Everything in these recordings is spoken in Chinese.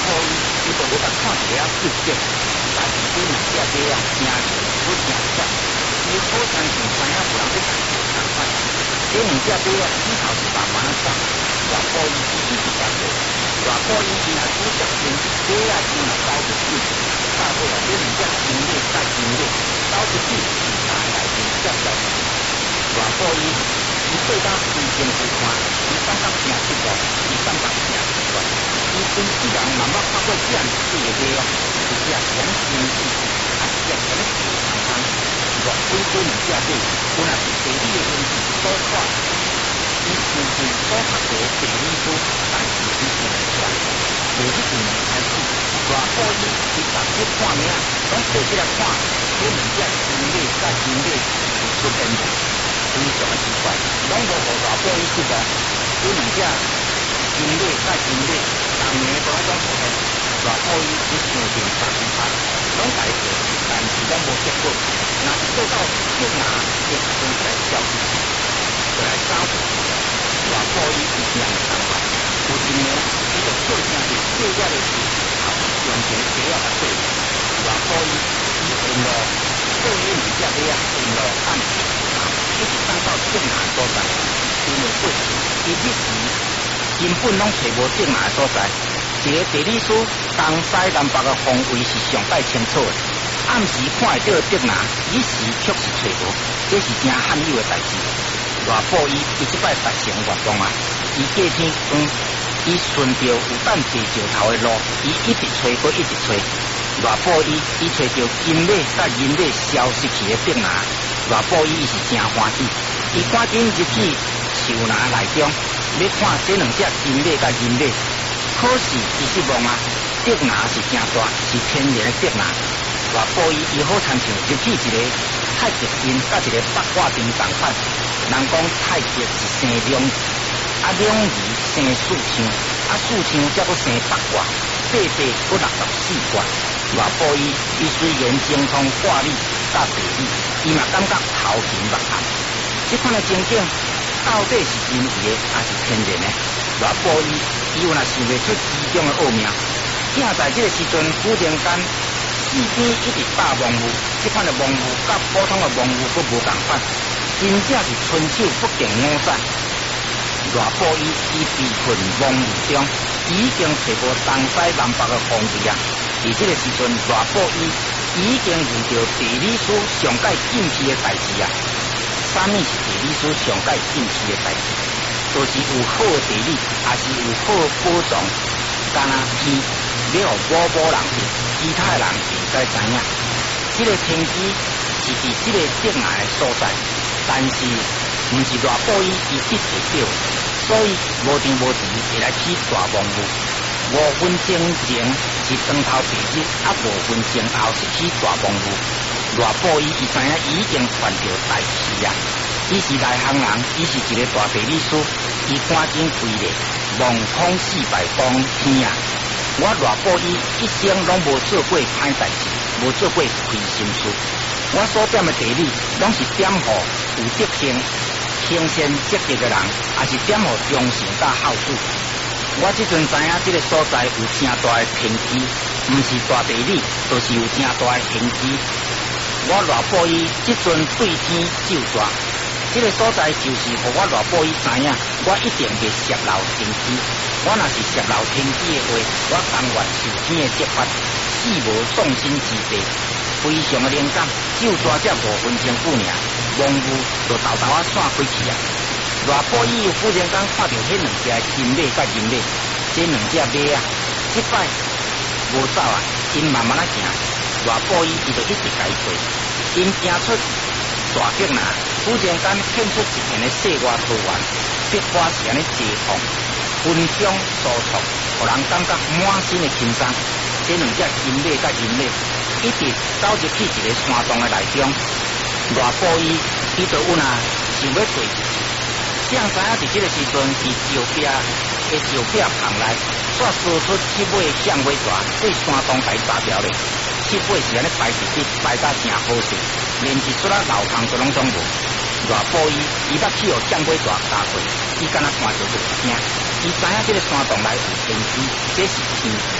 破伊，伊就要甲看一个视觉，但是这两只马啊，听着不听讲，伊好像是知影有人要干相反。这两只马啊，以后是慢慢走，大破伊伊一直在做，大破伊伊若拄着先，马啊伊若走出去，大尾啊这两只经历再经历，走出去是大来宾接着。大破伊，伊做到规身躯看，伊感觉诚失落，伊感觉诚失落。伊真世人慢慢看过这样子的马哦，一只强身体，啊一只什么皮长长，热水水两只马，本来是地理的问题所在，伊附近所学的地理书，但是伊听出来，从迄阵开始，大破伊伊逐日看名，拢坐起来看，这两只经历甲经历是出现的。非常的奇怪，拢无互大破伊失望，这两只经历甲经历，逐年都拢出现，大破伊伊想尽办法，拢来做，但是拢无结果。若是做到结牙，就会来消失，就来找大破伊是这样的想法。有一年，伊就做成是小野的事，也是完全不要来做。大破伊伊沿路做伊两只马沿路按。一直等到正南所在，因为过去伊一时根本拢找无正南所在。一个地理书东西南北的方位是上界清楚的，暗时看会到正南，一时却是找无，这是真罕有的代志。大破伊即摆达成愿望啊！伊隔天伊顺着有等地石头的路，伊一直找过一直找。大破伊找到金马甲银马消失去的正南。大破伊是真欢喜，伊赶紧入去树林内中，要看这两只金马甲银马。可是伊失望啊，竹林是真大，是天然的竹林。大破伊好亲像入去一个太极阵甲一个八卦阵同款。人讲太极是生两仪，啊两仪生四象，啊四象才阁生八卦，八卦阁64卦。大破伊虽然精通卦理甲地理，伊嘛感觉头晕目暗。这款的情景到底是人为的，还是天然的？大破伊有若想袂出其中的奥妙。正在这个时阵，忽然间四边一直打蒙雾，这款的蒙雾甲普通的蒙雾阁无同款，真正是伸手不见五指。大破伊被困蒙雾中，已经找无东西南北的方位啊！在这个时阵，大破伊已经遇到地理书上界禁忌的代志啊！啥物是地理书上界禁忌的代志？就是有好的地理，还是有好的宝藏，敢若天要互某人知，其他的人袂使知影。这个天机是伫这个竹林的所在，但是毋是大破伊直找到，所以无定无时会来起大蒙雾。5分钟前是光头白日，啊5分钟后是起大蒙雾。大破伊知影已经犯着大事啊！伊是内行人，伊是一个大地理师，伊赶紧规例，望空400公天啊！我大破伊一生拢无做过歹代志，无做过亏心事。我所点的地理，拢是点予有德行、行善积极的人，也是点予忠诚甲孝子。我即阵知影这个所在有真大的天机，毋是大地理，就是有真大的天机。我大破伊即阵对天咒大，这个所在就是互我大破伊知影，我一定袂泄露天机。我若是泄露天机的话，我甘愿受天的责罚，死无丧身之地。非常的灵感，就抓这5分钟久尔，蒙雾就豆豆散开去啊！大破伊又忽然间看到迄两只金马甲银马，这两只马啊，即摆无走啊，因慢慢啊行。大破伊就一直甲伊追，因行出大竹林，忽然间现出一片的世外桃源，竹花是安尼齐放，分中疏错，互人感觉满身的轻松。这两只金马甲银马一直走入去一个山洞的内中，大破伊就有若想要追入去。正知影伫这个时阵，伫石壁旁内，煞输出7尾象尾蛇，对山洞台炸掉咧。7尾是安尼排一直排甲正好势，连一撮老虫都拢总无。大破伊捌去互象尾蛇加过，伊敢若看到就一声，伊知影这个山洞内有天机，这是天机。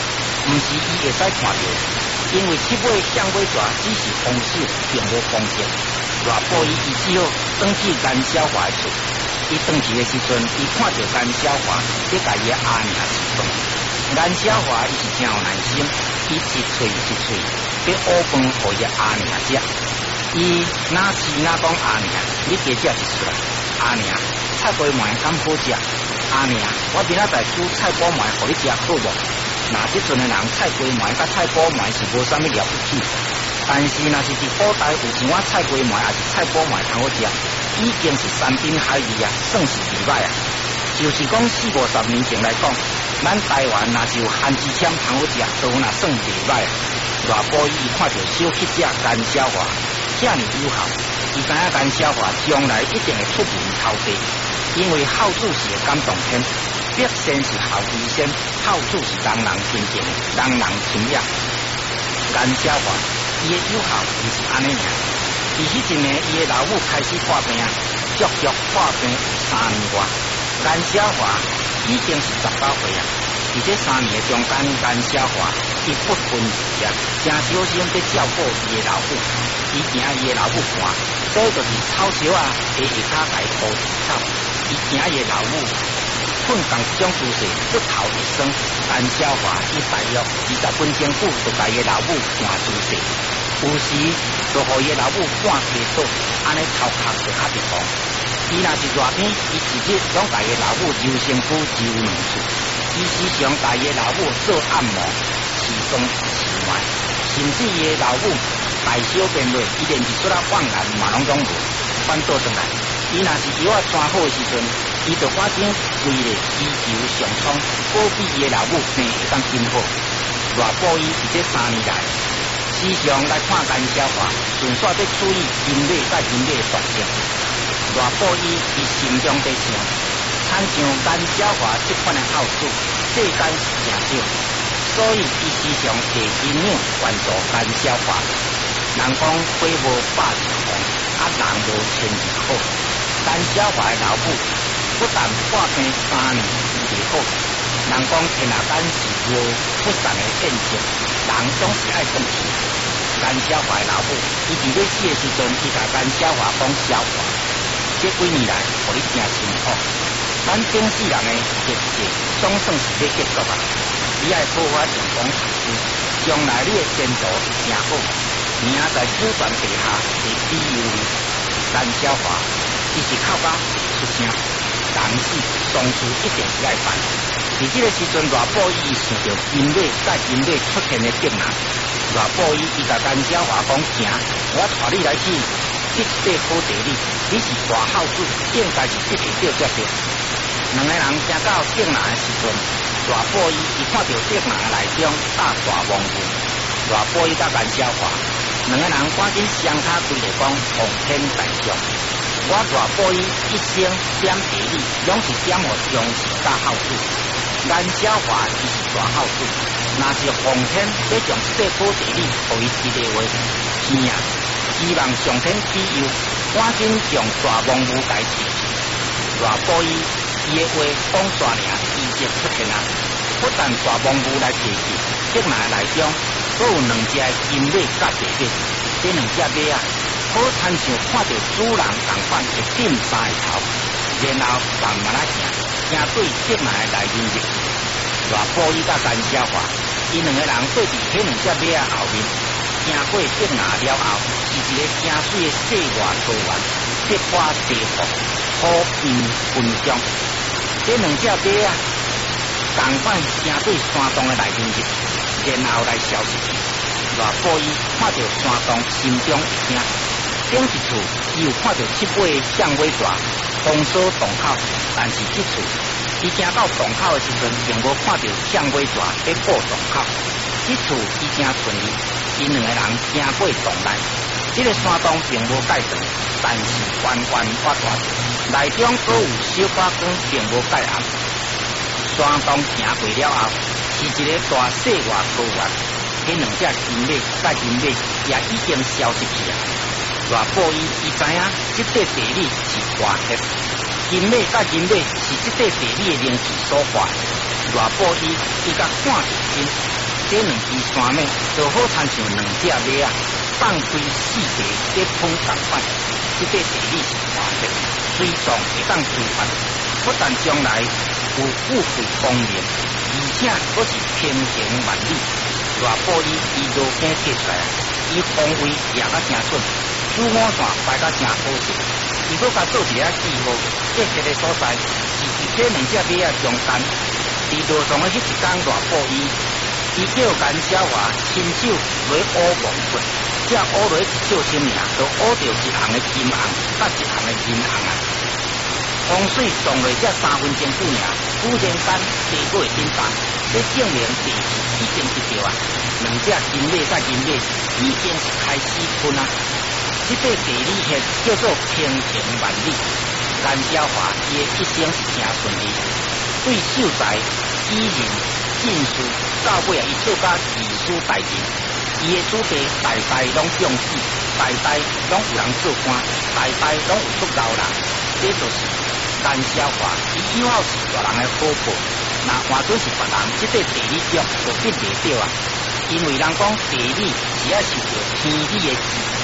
毋是伊会使看到，因为七尾象尾蛇只是防守，并无攻击。大宝伊只好转去干小华的厝，伊转去的时阵，伊看到干小华在甲伊的阿娘吃饭。干小华伊是真有耐心，伊一喙一喙要乌饭互伊的阿娘食。伊哪是哪讲阿娘，你加食一出来。阿娘，菜瓜糜敢好食？阿娘，我明仔载煮菜瓜糜互你食好无？那即阵的人菜瓜糜甲菜瓜糜是无啥物了不起，但是若是伫古代有一碗菜瓜糜也是菜瓜糜通好食，已经是山珍海味啊，算是袂歹啊。就是讲40-50年前来讲，咱台湾若是有番薯签通好食，都若算袂歹啊。大宝伊看到小乞者干小华遮尔友好，伊知影干小华将来一定会出人头地，因为孝子是会感动天。必先是孝为先，孝子是人人亲近，人人亲仰。干小华伊的友好就是安尼尔。伫迄阵呢，伊的老母开始破病啊，足足破病3年外。干小华已经是18岁啊。伫这3年的中间，干小华伊不分日夜，真小心在照顾伊的老母。伊惊伊的老母寒，所以就是草烧啊，下骹来铺饲草。伊惊伊的老母困共一种姿势，骨头一酸。干小华伊大约20分钟久，就甲伊的老母换姿势，有时就互伊的老母半跌倒，安尼头壳就较直讲。伊若是热天，伊一日拢甲伊的老母揉身躯揉2次。伊时常甲伊的老母做按摩、试光、试脉，甚至伊的老母大小便落，伊连一出啊放眼嘛拢总无。反倒转来，伊若是药啊穿好的时阵，伊就赶紧规个祈求上苍，保庇伊的老母病会当紧好。大宝伊伫这3年来，时常来看干小华，顺续在处理人类甲人类的传承。大宝伊伫心中在想，亲像干小华这款的孝子，世间是真少，所以伊时常摕金两援助干小华。人讲花无百日红，人无千日好。干小华的老母不但破病3年未好，人讲天下间是无不散的变质，人总是爱转去。干小华的老母，伊伫咧死的时阵，伊甲干小华讲小华，这几年来，互你真辛苦。咱整世人的业绩总算是要结束啊！你爱好好用功读书，将来你的前途是真好。名在子传地下是庇佑你。干小华，伊是靠甲出声，人死丧事一定是爱办。伫这个时阵，大宝伊想到人类甲人类出现的敌人，大宝伊甲干小华讲行，我带你来去得一块好地理，你是大孝子，应该是得到才对。两个人行到竹林的时阵，大宝伊看到竹林内中大大王牛，大宝伊甲干小华。两个人赶紧双脚跪地讲奉天大将，我大宝伊一生点地理，拢是点互忠士甲孝子。干小华伊是大孝子，若是奉天要将这块好地理互伊一个话，天啊，希望上天庇佑，赶紧将大王母甲伊提起。大宝伊的话讲煞尔，伊就出现啊！不但大王母来提起，竹林内中。还有2只金马甲地马，这2只马啊，好亲像看到主人同款会顶3个头，然后慢慢啊行对竹林来面入。大宝伊甲干小华，伊2个人对伫迄2只马啊后面，行过竹林了后，是一个真水的世外桃源，百花齐放，好运芬芳。这2只马啊，同款行对山洞的来面入。然后来消失去。大宝伊看到山洞，心中一惊。顶一次，伊有看到7尾象尾蛇封锁洞口，但是这次，伊行到洞口的时阵，并无看到象尾蛇在过洞口。这次伊真顺利，因2个人行过洞内。这个山洞并无盖长，但是弯弯滑滑，内中阁有小花光，并无盖暗。山洞行过了后。是一个大世外桃源，迄2只金马甲银马也已经消失去啊！大宝伊知影这块地理是化学，金马甲银马是这块地理的灵气所化。大宝伊甲看着真， 这两支山尾就好参像两只马啊，放开四地在碰同款。这块地理是活的，水状会当推翻，不但将来有富贵丰年，而且佫是平行万里。大埔伊路径摕出来，伊方位也较正准，主五线排甲正好势。伊佫甲做一个记号，这个所在是伫这两只马啊中间。伫路上的迄一天大埔伊叫颜小华亲手来乌蒙棍，这乌落一少钱尔，就乌着一行的金红，甲一行的银红啊。风水撞落这3分钟久尔，忽然间地佫会变大，这证明地势已经一条啊。两只金马甲银马已经是开始分啊。这块地理线叫做平行万里。颜小华伊的一生是真顺利，对秀才、医人、进士，到尾啊，伊做甲二书大人。伊的子弟代代拢中举，代代拢有人做官，代代拢有出高人。这就是颜小华，伊以后是大人的好报。那换做是别人，这块地理奖就变袂着啊，因为人讲地理是要受到天理的制。